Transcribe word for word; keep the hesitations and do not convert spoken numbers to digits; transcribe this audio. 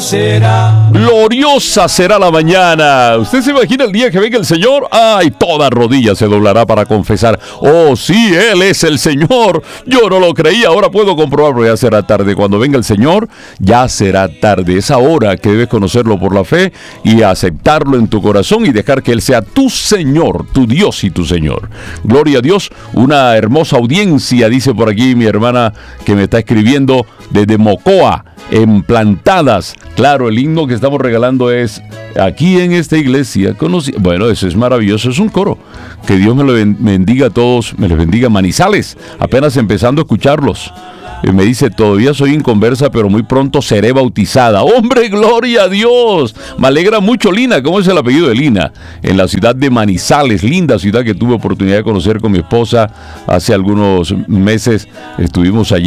será. Gloriosa será la mañana. ¿Usted se imagina el día que venga el Señor? Ay, toda rodilla se doblará para confesar: oh, sí, Él es el Señor. Yo no lo creía, ahora puedo comprobarlo. Ya será tarde. Cuando venga el Señor, ya será tarde. Es ahora que debes conocerlo por la fe y aceptarlo en tu corazón y dejar que Él sea tu Señor, tu Dios y tu Señor. Gloria a Dios. Una hermosa audiencia, dice por aquí mi hermana que me está escribiendo desde Mocoa, en Plantadas. Claro, el himno que estamos regalando es aquí en esta iglesia. Conocí... Bueno, eso es maravilloso, es un coro. Que Dios me lo bendiga a todos, me les bendiga. Manizales, apenas empezando a escucharlos. Y me dice: todavía soy inconversa, pero muy pronto seré bautizada. ¡Hombre, gloria a Dios! Me alegra mucho, Lina. ¿Cómo es el apellido de Lina? En la ciudad de Manizales, linda ciudad que tuve oportunidad de conocer con mi esposa hace algunos meses. Estuvimos allá.